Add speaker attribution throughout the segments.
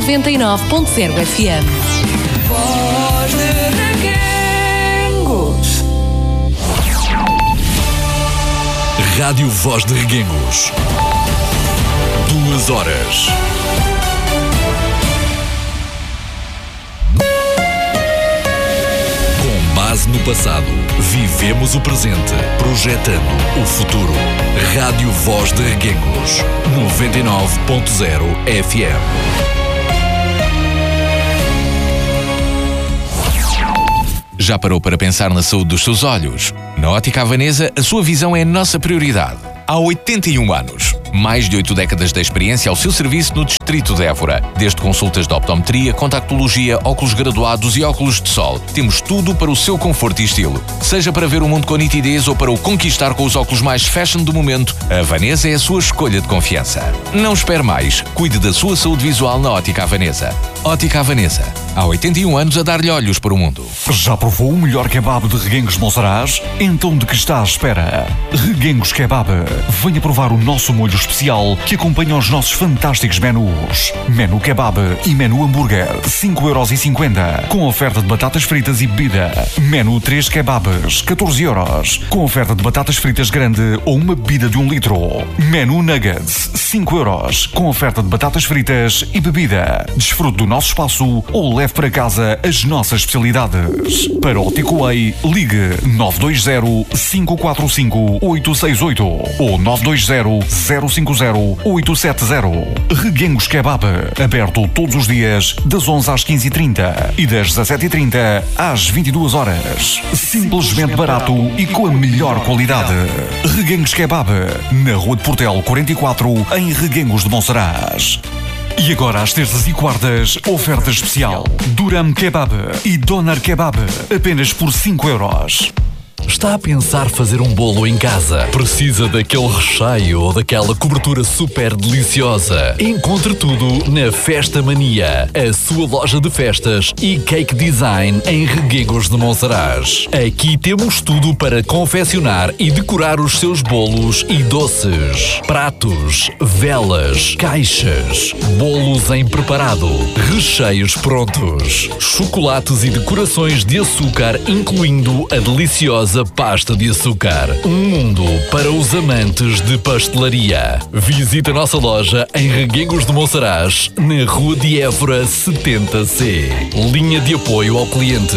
Speaker 1: 99.0 FM.
Speaker 2: Voz de Reguengos.
Speaker 3: Rádio Voz de Reguengos. 2 horas. Com base no passado, vivemos o presente, projetando o futuro. Rádio Voz de Reguengos. 99.0 FM. Já parou para pensar na saúde dos seus olhos? Na Ótica Havanesa, a sua visão é a nossa prioridade. Há 81 anos. Mais de 8 décadas de experiência ao seu serviço no Distrito de Évora. Desde consultas de optometria, contactologia, óculos graduados e óculos de sol. Temos tudo para o seu conforto e estilo. Seja para ver o mundo com nitidez ou para o conquistar com os óculos mais fashion do momento, a Havanesa é a sua escolha de confiança. Não espere mais. Cuide da sua saúde visual na Ótica Havanesa. Ótica Havanesa. Há 81 anos a dar-lhe olhos para o mundo.
Speaker 4: Já provou o melhor kebab de Reguengos de Monsaraz? Então de que está à espera? Reguengos Kebab. Venha provar o nosso molho especial que acompanha os nossos fantásticos menus. Menu Kebab e Menu Hambúrguer, 5,50€, com oferta de batatas fritas e bebida. Menu 3 Kebabs, 14€, com oferta de batatas fritas grande ou uma bebida de 1 litro. Menu Nuggets, 5€, com oferta de batatas fritas e bebida. Desfrute do nosso espaço ou leve para casa as nossas especialidades. Para o takeaway, ligue 920-545-868 ou 920-050-870. Reguengos Kebab, aberto todos os dias das 11 às 15h30 e das 17h30 às 22h. Simplesmente barato e com a melhor qualidade. Reguengos Kebab, na Rua de Portel 44, em Reguengos de Monsaraz. E agora, às terças e quartas, oferta especial. Duram Kebab e Doner Kebab, apenas por 5€.
Speaker 3: Está a pensar fazer um bolo em casa? Precisa daquele recheio ou daquela cobertura super deliciosa? Encontre tudo na Festa Mania, a sua loja de festas e cake design em Reguengos de Monsaraz. Aqui temos tudo para confeccionar e decorar os seus bolos e doces. Pratos, velas, caixas, bolos em preparado, recheios prontos, chocolates e decorações de açúcar, incluindo a deliciosa pasta de açúcar. Um mundo para os amantes de pastelaria. Visite a nossa loja em Reguengos de Monsaraz, na Rua de Évora 70C. Linha de apoio ao cliente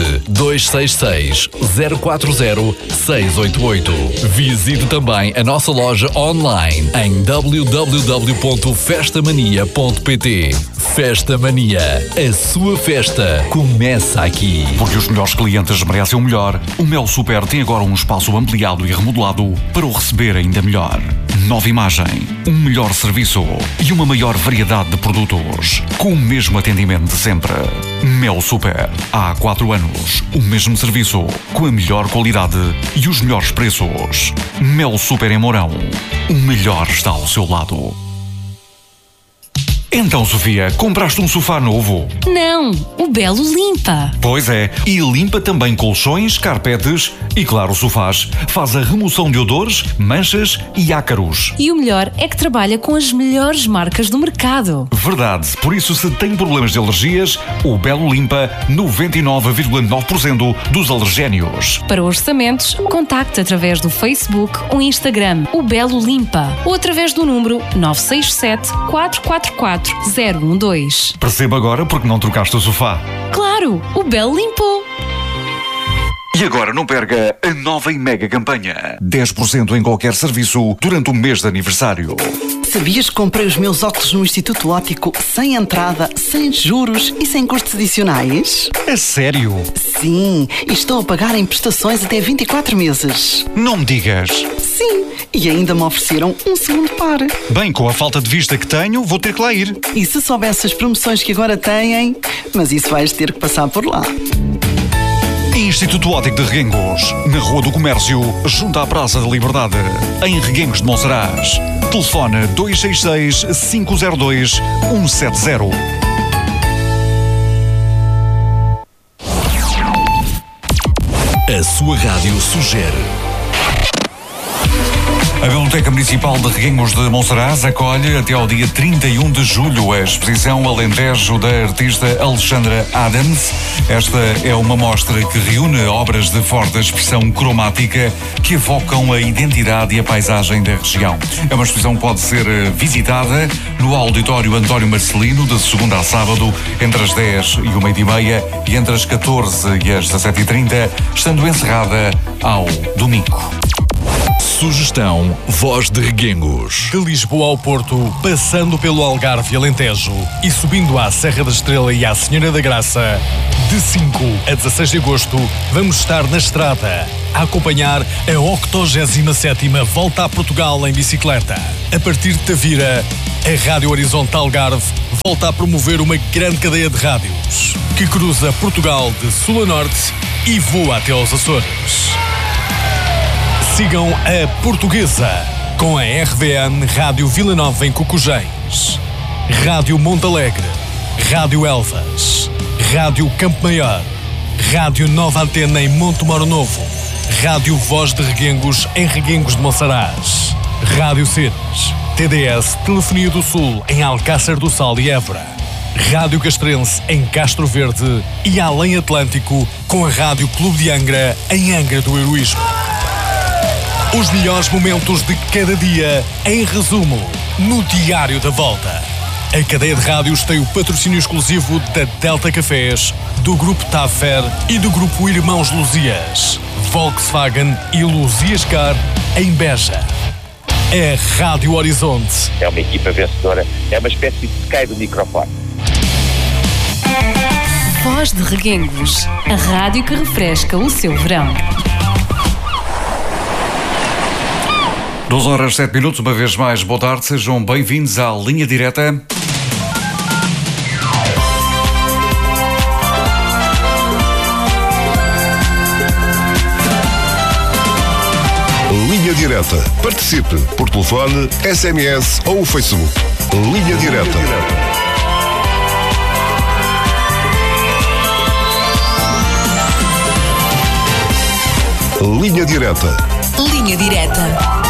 Speaker 3: 266-040-688. Visite também a nossa loja online em www.festamania.pt. Festa Mania, a sua festa começa aqui.
Speaker 4: Porque os melhores clientes merecem o melhor, o Mel Super tem agora um espaço ampliado e remodelado para o receber ainda melhor. Nova imagem, um melhor serviço e uma maior variedade de produtos, com o mesmo atendimento de sempre. Mel Super, há 4 anos, o mesmo serviço, com a melhor qualidade e os melhores preços. Mel Super em Mourão, o melhor está ao seu lado. Então, Sofia, compraste um sofá novo?
Speaker 1: Não, o Belo limpa.
Speaker 4: Pois é, e limpa também colchões, carpetes e, claro, sofás. Faz a remoção de odores, manchas e ácaros.
Speaker 1: E o melhor é que trabalha com as melhores marcas do mercado.
Speaker 4: Verdade, por isso se tem problemas de alergias, o Belo limpa 99,9% dos alergénios.
Speaker 1: Para orçamentos, contacte através do Facebook ou Instagram, o Belo Limpa, ou através do número 967-444-012.
Speaker 4: Perceba agora porque não trocaste o sofá.
Speaker 1: Claro, o Belo limpou.
Speaker 4: E agora não perca a nova e mega campanha. 10% em qualquer serviço durante o mês de aniversário.
Speaker 5: Sabias que comprei os meus óculos no Instituto Óptico sem entrada, sem juros e sem custos adicionais?
Speaker 4: É sério?
Speaker 5: Sim, e estou a pagar em prestações até 24 meses.
Speaker 4: Não me digas.
Speaker 5: Sim, e ainda me ofereceram um segundo par.
Speaker 4: Bem, com a falta de vista que tenho, vou ter que lá ir.
Speaker 5: E se soubesse as promoções que agora têm, mas isso vais ter que passar por lá.
Speaker 4: Instituto Óptico de Reguengos, na Rua do Comércio, junto à Praça da Liberdade, em Reguengos de Monsaraz. Telefone 266-502-170.
Speaker 3: A sua rádio sugere.
Speaker 4: A Biblioteca Municipal de Reguengos de Monsaraz acolhe até ao dia 31 de julho a exposição Alentejo da artista Alexandra Adams. Esta é uma mostra que reúne obras de forte expressão cromática que evocam a identidade e a paisagem da região. É uma exposição que pode ser visitada no Auditório António Marcelino de segunda a sábado entre as 10 e o meio-dia e entre as 14 e as 17h30, estando encerrada ao domingo.
Speaker 3: Sugestão Voz de Reguengos.
Speaker 6: De Lisboa ao Porto, passando pelo Algarve e Alentejo e subindo à Serra da Estrela e à Senhora da Graça, de 5 a 16 de agosto, vamos estar na estrada a acompanhar a 87ª Volta a Portugal em bicicleta. A partir de Tavira, a Rádio Horizonte Algarve volta a promover uma grande cadeia de rádios que cruza Portugal de sul a norte e voa até aos Açores. Sigam a Portuguesa com a RVN Rádio Vila Nova em Cocujém, Rádio Montalegre, Rádio Elvas, Rádio Campo Maior, Rádio Nova Antena em Montemoro Novo, Rádio Voz de Reguengos em Reguengos de Monsaraz, Rádio Ceres, TDS Telefonia do Sul em Alcácer do Sal e Évora, Rádio Castrense em Castro Verde e Além Atlântico com a Rádio Clube de Angra em Angra do Heroísmo. Os melhores momentos de cada dia, em resumo, no Diário da Volta. A cadeia de rádios tem o patrocínio exclusivo da Delta Cafés, do Grupo Tafer e do Grupo Irmãos Luzias, Volkswagen e Luzias Car, em Beja. É Rádio Horizonte.
Speaker 7: É uma equipa vencedora, é uma espécie de Sky do microfone.
Speaker 1: Voz de Reguengos, a rádio que refresca o seu verão.
Speaker 4: 12h07, uma vez mais, boa tarde, sejam bem-vindos à Linha Direta.
Speaker 8: Linha Direta. Participe por telefone, SMS ou Facebook. Linha Direta. Linha Direta.
Speaker 2: Linha Direta.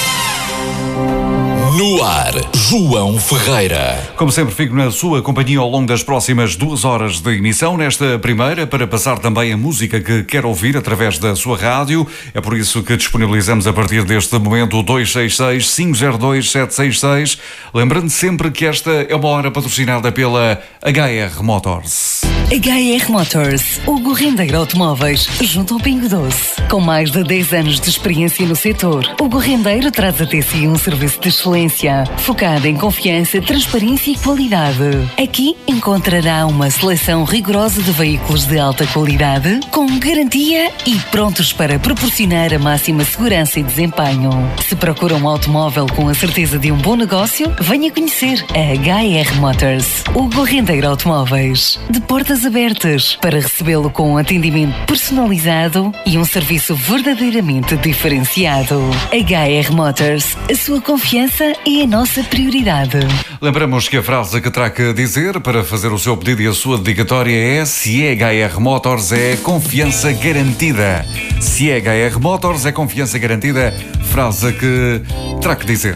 Speaker 3: No ar, João Ferreira.
Speaker 4: Como sempre, fico na sua companhia ao longo das próximas 2 horas de emissão, nesta primeira, para passar também a música que quer ouvir através da sua rádio. É por isso que disponibilizamos a partir deste momento o 266-502-766. Lembrando sempre que esta é uma hora patrocinada pela HR Motors.
Speaker 9: HR Motors, Hugo Rendeiro Automóveis, junto ao Pingo Doce. Com mais de 10 anos de experiência no setor, Hugo Rendeiro traz até si um serviço de excelência, focado em confiança, transparência e qualidade. Aqui encontrará uma seleção rigorosa de veículos de alta qualidade, com garantia e prontos para proporcionar a máxima segurança e desempenho. Se procura um automóvel com a certeza de um bom negócio, venha conhecer a HR Motors. Hugo Rendeiro Automóveis, de portas abertas para recebê-lo com um atendimento personalizado e um serviço verdadeiramente diferenciado. HR Motors, a sua confiança é a nossa prioridade.
Speaker 4: Lembramos que a frase que terá que dizer para fazer o seu pedido e a sua dedicatória é: se é HR Motors é confiança garantida. Se é HR Motors é confiança garantida, frase que terá que dizer.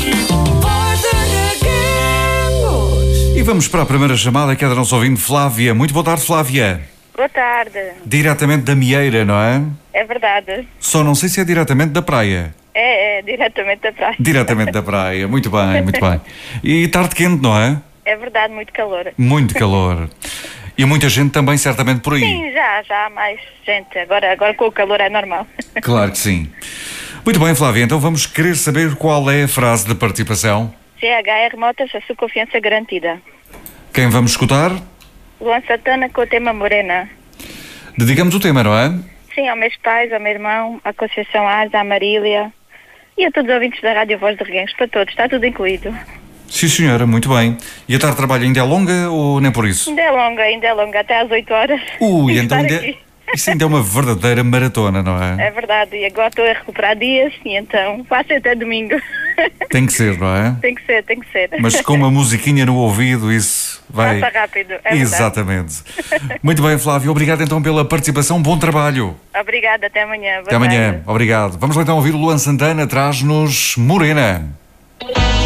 Speaker 4: E vamos para a primeira chamada, que é da nossa ouvinte Flávia. Muito boa tarde, Flávia.
Speaker 10: Boa tarde.
Speaker 4: Diretamente da Mieira, não é?
Speaker 10: É verdade.
Speaker 4: Só não sei se é diretamente da praia.
Speaker 10: É diretamente da praia.
Speaker 4: Diretamente da praia, muito bem, muito bem. E tarde quente, não é?
Speaker 10: É verdade, muito calor.
Speaker 4: Muito calor. E muita gente também, certamente, por aí.
Speaker 10: Sim, já há mais gente. Agora com o calor é normal.
Speaker 4: Claro que sim. Muito bem, Flávia, então vamos querer saber qual é a frase de participação.
Speaker 10: CHR Motors, a sua confiança garantida.
Speaker 4: Quem vamos escutar?
Speaker 10: Luan Santana com o tema Morena.
Speaker 4: Dedicamos o tema, não é?
Speaker 10: Sim, aos meus pais, ao meu irmão, à Conceição Ars, à Marília e a todos os ouvintes da Rádio Voz de Reguengos, para todos, está tudo incluído.
Speaker 4: Sim, senhora, muito bem. E a tarde de trabalho ainda é longa ou nem por isso?
Speaker 10: Ainda é longa, até às 8 horas.
Speaker 4: Então isso ainda é uma verdadeira maratona, não é?
Speaker 10: É verdade, e agora estou a recuperar dias e então faço até domingo.
Speaker 4: Tem que ser, não é?
Speaker 10: Tem que ser.
Speaker 4: Mas com uma musiquinha no ouvido, isso vai...
Speaker 10: Passa rápido, é verdade.
Speaker 4: Exatamente. Muito bem, Flávio, obrigado então pela participação, bom trabalho.
Speaker 10: Obrigada, até amanhã.
Speaker 4: Até amanhã, obrigado. Vamos lá então ouvir o Luan Santana, traz-nos Morena.